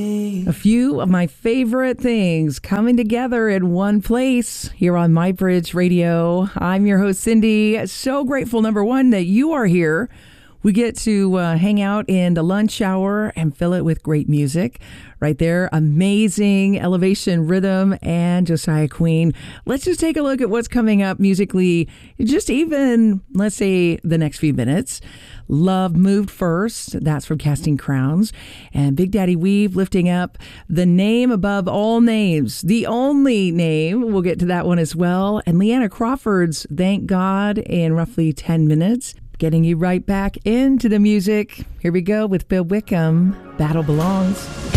A few of my favorite things coming together in one place here on MyBridge Radio. I'm your host, Cindy. So grateful, number one, that you are here. We get to hang out in the lunch hour and fill it with great music. Right there, amazing Elevation Rhythm and Josiah Queen. Let's just take a look at what's coming up musically, just even, let's say, the next few minutes. Love Moved First, that's from Casting Crowns. And Big Daddy Weave lifting up The Name Above All Names, the only name. We'll get to that one as well. And Leanna Crawford's Thank God in roughly 10 minutes. Getting you right back into the music. Here we go with Bill Wickham, Battle Belongs.